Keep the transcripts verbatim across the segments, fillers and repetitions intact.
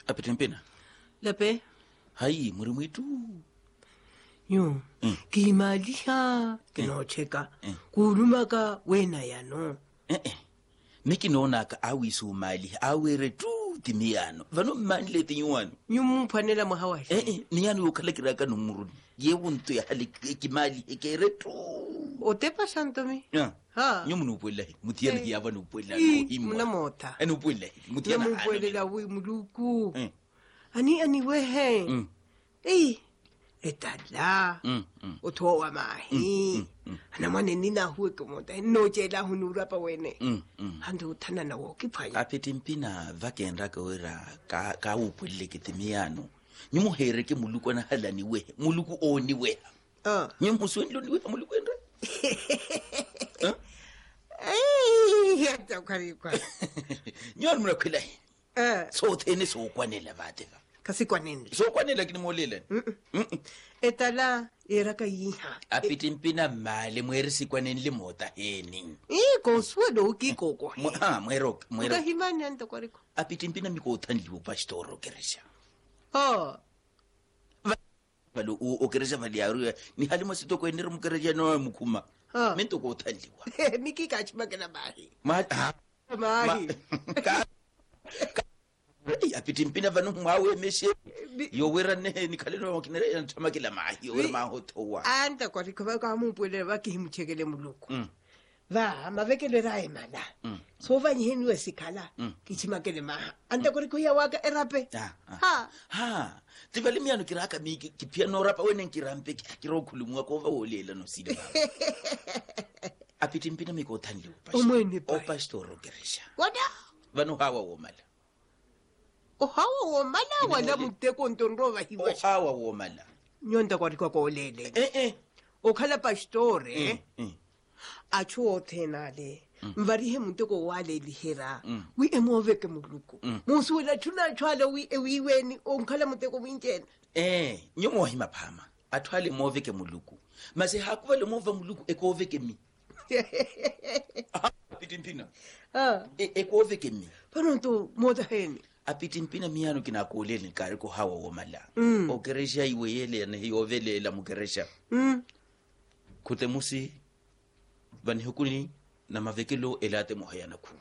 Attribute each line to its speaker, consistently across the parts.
Speaker 1: Apitimpina.
Speaker 2: Lape?
Speaker 1: Hai, muri mwitu.
Speaker 2: Yo.
Speaker 1: Mm.
Speaker 2: Kimalisha kinocheka.
Speaker 1: Mm.
Speaker 2: Kulumaka wena yano.
Speaker 1: Eh eh. Miki nona ka awisu mali awere tu timiyano. Vano mani le tinyuano.
Speaker 2: Nyumu panela mahawashi.
Speaker 1: Eh eh. Niyano yukala kiraka numuruni. Ye wuntu ya hali kimali ekere tu.
Speaker 2: Otepa santomi.
Speaker 1: Ya.
Speaker 2: Ha.
Speaker 1: Nyumu nupuela hi. Mutiana
Speaker 2: Eh.
Speaker 1: hiyava nupuela
Speaker 2: Ii,
Speaker 1: no himwa.
Speaker 2: muna mota.
Speaker 1: Eh nupuela hi. Mutiana
Speaker 2: Nyamu
Speaker 1: hana.
Speaker 2: pwelela wi muluku.
Speaker 1: Eh.
Speaker 2: Ani ani wehe.
Speaker 1: Mm.
Speaker 2: Eh. Etala.
Speaker 1: Mm. Mm.
Speaker 2: Otowa mahi.
Speaker 1: Mm. Mm.
Speaker 2: Ana mwane nina huwe kumota. Nojela hunura pa wene.
Speaker 1: Mm. Mm.
Speaker 2: Hando utana na woki paya.
Speaker 1: Apitimpina vakenda ka wera ka ka upulile kitimiyano. Nyumu here ke muluku na halani we. Muluku oni we.
Speaker 2: Ah.
Speaker 1: Nyumu swendlo ni we muluku endra.
Speaker 2: Eh, yata karikwa.
Speaker 1: Nyon mna kwela.
Speaker 2: Eh,
Speaker 1: So tene so kwanela vate.
Speaker 2: kasi kwa nini?
Speaker 1: So kwanela kini molele. Mm.
Speaker 2: Etala eraka yiha.
Speaker 1: Apitimpina male mwerisi kwaneni le mota heni.
Speaker 2: Eh, konsuelo ukiko kwa.
Speaker 1: Mo ha mwerok
Speaker 2: Muka
Speaker 1: mwerok.
Speaker 2: himani anta kwariko.
Speaker 1: Apitimpina miko utandliwo pastoro keresha.
Speaker 2: Oh.
Speaker 1: Valo o keresha vali aru ni halimo sitoko enere mukereja no mukuma.
Speaker 2: Ah.
Speaker 1: Mento ko utandliwa.
Speaker 2: Miki kachima kena mahi.
Speaker 1: Ma ha.
Speaker 2: Mahi.
Speaker 1: Ka apitimpina vanu mwawe meshe
Speaker 2: Bi-
Speaker 1: yo wera ne ni kaleno kinere ntama kila mahi yo wera
Speaker 2: Bi-
Speaker 1: mahotowa.
Speaker 2: Anta kwariko baka mupwele baki himuchekele muluku.
Speaker 1: Mm.
Speaker 2: Va, mavekele rae mana.
Speaker 1: Mm.
Speaker 2: So vanyi henu wesikala.
Speaker 1: Mm.
Speaker 2: Kichima kele maha. Anta kwariko ya waka erape.
Speaker 1: Ah, ah.
Speaker 2: Ha.
Speaker 1: Ha, tivali miano kiraka mi kipiano rapa wene kirampe kirokulumwa ko vaolela no sidi baba. Apitimpina miko thandliwa pastor.
Speaker 2: Umwene
Speaker 1: O
Speaker 2: pai.
Speaker 1: pastor geresha.
Speaker 2: Wada.
Speaker 1: Vanu hawa womala.
Speaker 2: Ohawa womala wala
Speaker 1: Ngibone.
Speaker 2: muteko ntonrova
Speaker 1: O
Speaker 2: hiwa.
Speaker 1: hawa womala.
Speaker 2: Nyonta kwariko kwa olele.
Speaker 1: Eh eh.
Speaker 2: Okhala pastore.
Speaker 1: Eh. eh.
Speaker 2: Acho othenale. Mvarihe muteko wale lihera.
Speaker 1: Mm.
Speaker 2: Wi emove ke muluku.
Speaker 1: Mm.
Speaker 2: Musu wela tuna chwala wi ewiweni onkhala muteko winjena.
Speaker 1: Eh, nyomo hima phama. Athwale move ke muluku. Mase hakuva le move muluku ekove ke mi. Apitimpina.
Speaker 2: Ah,
Speaker 1: E ekove ke mi.
Speaker 2: panonto mota heni.
Speaker 1: Apitimpina miano kinakolele kare ko hawa womala.
Speaker 2: Mm.
Speaker 1: O geresha iwe yele ne yovelela mu geresha.
Speaker 2: Mm.
Speaker 1: Kute musi vani hukuni na mavekelo elate mohayana ku.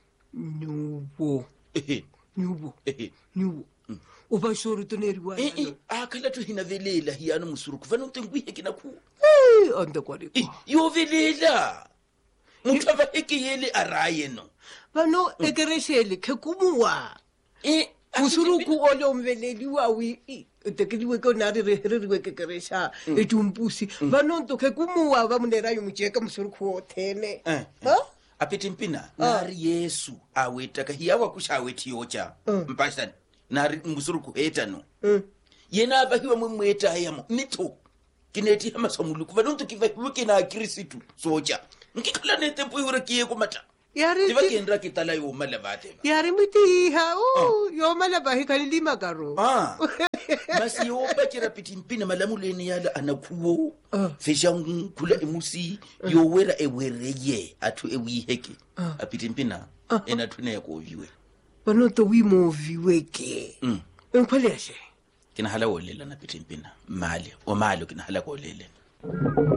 Speaker 2: Nyubo.
Speaker 1: Ehe.
Speaker 2: Nyubo.
Speaker 1: Ehe.
Speaker 2: Nyubo. Ubashoro toneriwa.
Speaker 1: Eh eh akala tu hinavelela hiyana musuruku vani utengwihe kinaku.
Speaker 2: Eh, anda kwariko.
Speaker 1: Eh yovelela. Mutava eke yele araye no.
Speaker 2: Bano ekereshele kekumuwa.
Speaker 1: Eh
Speaker 2: Musuruku ole omveleli wa wi. Tekeliwe ko nari reheriwe kekeresha etumpusi. Bano nto kekumuwa bamunera yumucheka musuruku othene.
Speaker 1: Eh.
Speaker 2: Ha?
Speaker 1: Apitimpina nari Yesu awetaka hiyawa kushawethi yocha.
Speaker 2: Mm.
Speaker 1: Mpasani nari musuruku heta no.
Speaker 2: Mm.
Speaker 1: Yena abahiwa mwemweta yamo mito kineti hama somuluku vanonto kivahiwa kina Kristu socha nkikhala netempo yura kiye kumata
Speaker 2: Yari
Speaker 1: tiva kendra kitala yo malavate
Speaker 2: yari mitiha oh yo malaba hikalilima karo.
Speaker 1: ah basi yo bakira pitimpina malamuleni yala anakuwo feshangu kula emusi yo wera ewereye atu ewiheke apitimpina ena tune ko viwe
Speaker 2: Bano to wi movie weke.
Speaker 1: mm
Speaker 2: Enkweleshe.
Speaker 1: kina hala wolela na pitimpina mali o malo kina hala ko lele